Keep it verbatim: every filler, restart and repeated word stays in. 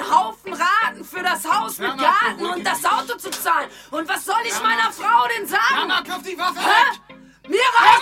Haufen Raten für das Haus mit Mama, Garten beruhig und das Auto zu zahlen. Und was soll ich meiner Frau denn sagen? Mama, kauf die Waffe Hä? weg! Mir reicht